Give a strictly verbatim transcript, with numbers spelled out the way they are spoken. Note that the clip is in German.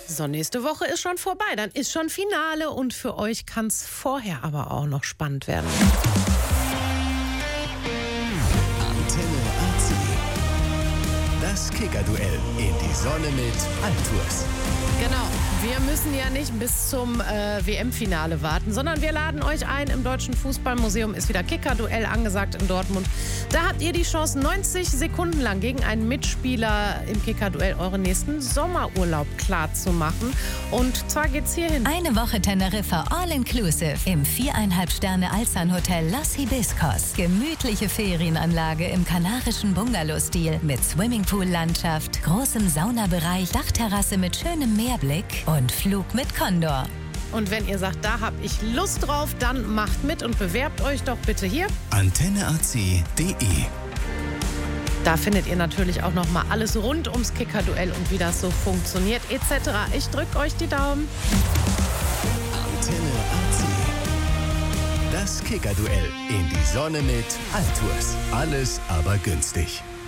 So, nächste Woche ist schon vorbei, dann ist schon Finale und für euch kann es vorher aber auch noch spannend werden. Antenne A C. Das Kicker-Duell in die Sonne mit Altours. Genau, wir müssen ja nicht bis zum äh, W M-Finale warten, sondern wir laden euch ein. Im Deutschen Fußballmuseum ist wieder Kicker-Duell angesagt in Dortmund. Da habt ihr die Chance, neunzig Sekunden lang gegen einen Mitspieler im Kicker-Duell euren nächsten Sommerurlaub klar zu machen. Und zwar geht's hierhin. Eine Woche Teneriffa All-Inclusive im viereinhalb Sterne Alzan-Hotel Los Hibiscos. Gemütliche Ferienanlage im kanarischen Bungalow-Stil mit Swimmingpool-Landschaft, großem Saunabereich, Dachterrasse mit schönem Meerblick und Flug mit Condor. Und wenn ihr sagt, da hab ich Lust drauf, dann macht mit und bewerbt euch doch bitte hier. antenne a c punkt d e. Da findet ihr natürlich auch noch mal alles rund ums Kicker-Duell und wie das so funktioniert et cetera. Ich drücke euch die Daumen. Antenne A C. Das Kicker-Duell in die Sonne mit Altours. Alles aber günstig.